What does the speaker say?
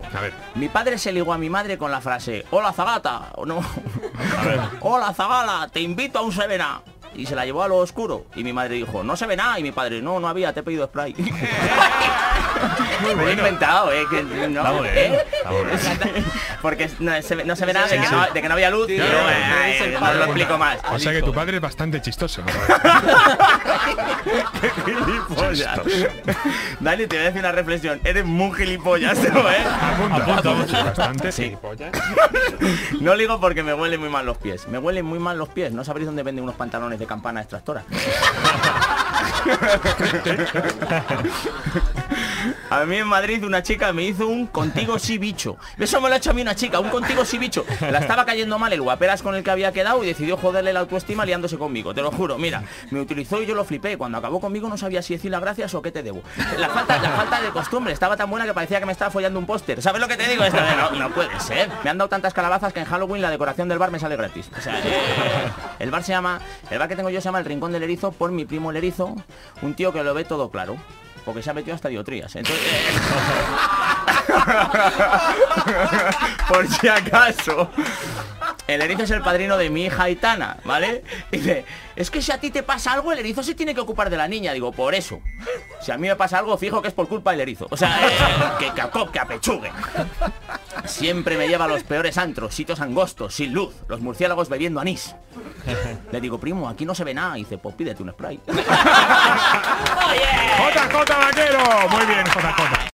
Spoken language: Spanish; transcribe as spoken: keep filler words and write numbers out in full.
A ver. Mi padre se ligó a mi madre con la frase: hola Zagata, o no. Hola Zagala, te invito a un Sevena. Y se la llevó a lo oscuro. Y mi madre dijo: no se ve nada. Y mi padre: no, no había, te he pedido spray. Me lo he inventado, eh. Que, no, Está bueno, ¿eh? está bueno. Porque no se, no se ve nada de Sí, que, sí. no, de que no había luz. Sí, y yo, sí, eh, sí, eh, sí, no sí. lo explico más. O sea que tu padre es bastante chistoso, ¿no? ¡Qué gilipollas! Dani, te voy a decir una reflexión. Eres muy gilipollas, ¿no, eh? Apunta, apunta. Bastante Sí. gilipollas. No ligo porque me huelen muy mal los pies. Me huelen muy mal los pies. No sabréis dónde venden unos pantalones de campana extractora. A mí en Madrid una chica me hizo un contigo sí bicho. Eso me lo ha hecho a mí una chica, un contigo sí bicho. La estaba cayendo mal el guaperas con el que había quedado y decidió joderle la autoestima liándose conmigo. Te lo juro, mira, me utilizó y yo lo flipé. Cuando acabó conmigo no sabía si decir las gracias o qué te debo. La falta, la falta de costumbre estaba tan buena que parecía que me estaba follando un póster. ¿Sabes lo que te digo? Esto de, no, no puede ser. Me han dado tantas calabazas que en Halloween la decoración del bar me sale gratis. O sea, eh, el bar se llama, el bar que tengo yo se llama El Rincón del Erizo por mi primo el Erizo, un tío que lo ve todo claro. Porque se ha metido hasta diotrías. Entonces, eh... por si acaso, el erizo es el padrino de mi hija Aitana, ¿vale? Y dice: es que si a ti te pasa algo, el erizo se tiene que ocupar de la niña. Digo: por eso. Si a mí me pasa algo, fijo que es por culpa del erizo. O sea, eh, que, que, que apechugue. Siempre me lleva a los peores antros, sitios angostos, sin luz, los murciélagos bebiendo anís. Le digo: primo, aquí no se ve nada. Y dice: pues pídete un spray. J J Vaquero. Muy bien, J J.